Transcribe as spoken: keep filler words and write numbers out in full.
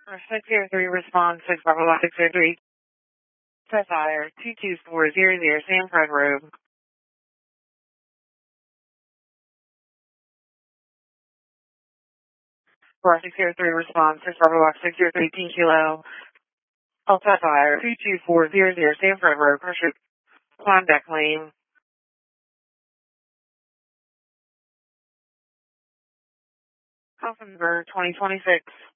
six zero three response six Bravo six zero three. Set fire two two four zero zero Sanford Road. six zero three response six Bravo six zero three T Kilo. Set fire two two four zero zero Sanford Road. Pressure Klondike Lane. Conference number twenty twenty-six.